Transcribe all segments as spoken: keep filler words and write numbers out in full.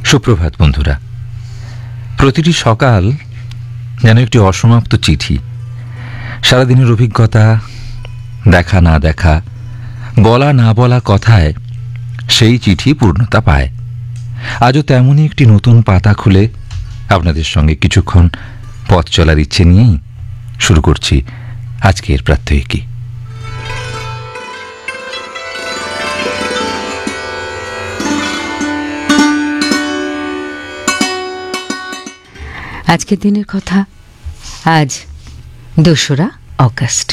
সুপ্রভাত বন্ধুরা। প্রতিটি সকাল যেন একটি অসমাপ্ত চিঠি। সারাদিনের অভিজ্ঞতা, দেখা না দেখা, বলা না বলা কথায় সেই চিঠি পূর্ণতা পায়। আজও তেমনই একটি নতুন পাতা খুলে আপনাদের সঙ্গে কিছুক্ষণ পথ চলার ইচ্ছে নিয়েই শুরু করছি আজকের প্রাত্যহিকী। আজকের দিনের কথা, আজ দোসরা অগস্ট।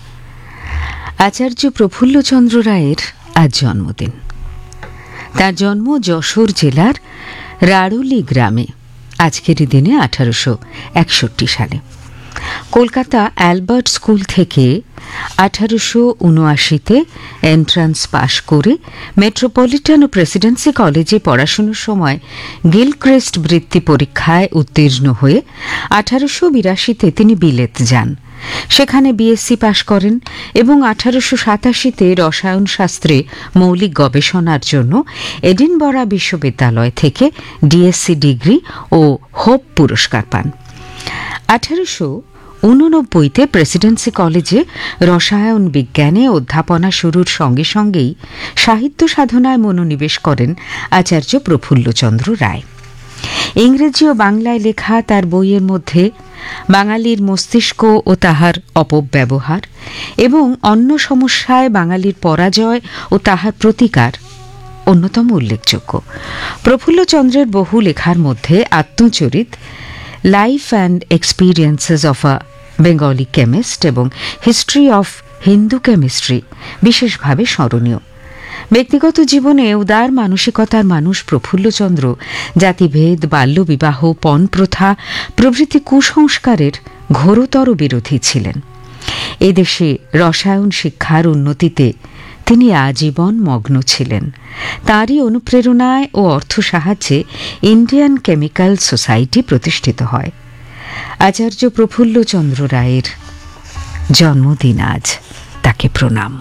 আচার্য প্রফুল্লচন্দ্র রায়ের আজ জন্মদিন। তার জন্ম যশোর জেলার রাড়ুলি গ্রামে আজকের দিনে আঠারোশো একষট্টি সালে। কলকাতা অ্যালবার্ট স্কুল থেকে আঠারোশো উনআশিতে এন্ট্রান্স পাশ করে মেট্রোপলিটন ও প্রেসিডেন্সি কলেজে পড়াশোনার সময় গিলক্রেস্ট বৃত্তি পরীক্ষায় উত্তীর্ণ হয়ে আঠারোশো বিরাশিতে তিনি বিলেত যান। সেখানে বিএসসি পাশ করেন এবং আঠারোশো সাতাশিতে রসায়ন শাস্ত্রে মৌলিক গবেষণার জন্য এডিনবরা বিশ্ববিদ্যালয় থেকে ডিএসসি ডিগ্রি ও হোপ পুরস্কার পান। আঠারোশো উননব্বইতে প্রেসিডেন্সি কলেজে রসায়ন বিজ্ঞানে অধ্যাপনা শুরুর সঙ্গে সঙ্গেই সাহিত্য সাধনায় মনোনিবেশ করেন আচার্য প্রফুল্লচন্দ্র রায়। ইংরেজি ও বাংলায় লেখা তার বইয়ের মধ্যে বাঙালির মস্তিষ্ক ও তাহার অপব্যবহার এবং অন্য সমস্যায় বাঙালির পরাজয় ও তাহার প্রতিকার অন্যতম উল্লেখযোগ্য। প্রফুল্লচন্দ্রের বহু লেখার মধ্যে আত্মচরিত, life and experiences of a Bengali chemist এবং হিস্ট্রি অফ হিন্দু কেমিস্ট্রি বিশেষভাবে স্মরণীয়। ব্যক্তিগত জীবনে উদার মানসিকতার মানুষ প্রফুল্লচন্দ্র জাতিভেদ, বাল্যবিবাহ, পণ প্রথা প্রভৃতি কুসংস্কারের ঘোরতর বিরোধী ছিলেন। এদেশে রসায়ন শিক্ষার উন্নতিতে তিনি আজীবন মগ্ন ছিলেন। তাঁরই অনুপ্রেরণায় ও অর্থ সাহায্যে ইন্ডিয়ান কেমিক্যাল সোসাইটি প্রতিষ্ঠিত হয়। আচার্য প্রফুল্লচন্দ্র রায়ের জন্মদিন আজ, তাকে প্রণাম।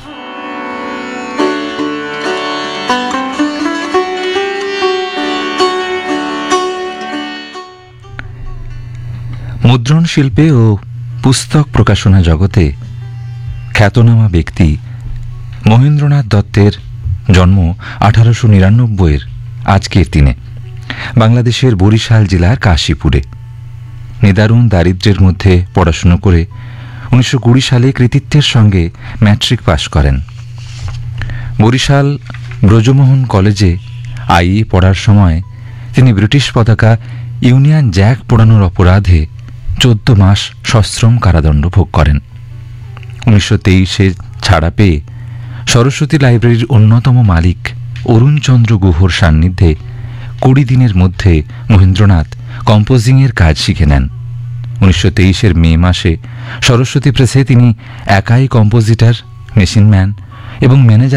মুদ্রণ শিল্পে ও পুস্তক প্রকাশনা জগতে খ্যাতনামা ব্যক্তি মহেন্দ্রনাথ দত্তের জন্ম আঠারোশো নিরানব্বইয়ের আজকের দিনে বাংলাদেশের বরিশাল জেলার কাশীপুরে। নিদারুণ দারিদ্র্যের মধ্যে পড়াশুনো করে উনিশশো কুড়ি সালে কৃতিত্বের সঙ্গে ম্যাট্রিক পাশ করেন। বরিশাল ব্রজমোহন কলেজে আইএ পড়ার সময় তিনি ব্রিটিশ পতাকা ইউনিয়ন জ্যাক পোড়ানোর অপরাধে চোদ্দ মাস সশ্রম কারাদণ্ড ভোগ করেন। উনিশশো তেইশে ছাড়া পেয়ে সরস্বতী লাইব্রেরির অন্যতম মালিক অরুণচন্দ্র গুহর সান্নিধ্যে কুড়ি দিনের মধ্যে মহেন্দ্রনাথ কম্পোজিংয়ের কাজ শিখে নেন। উনিশশো তেইশের মে মাসে সরস্বতী প্রেসে তিনি একাই কম্পোজিটর, মেশিনম্যান এবং ম্যানেজার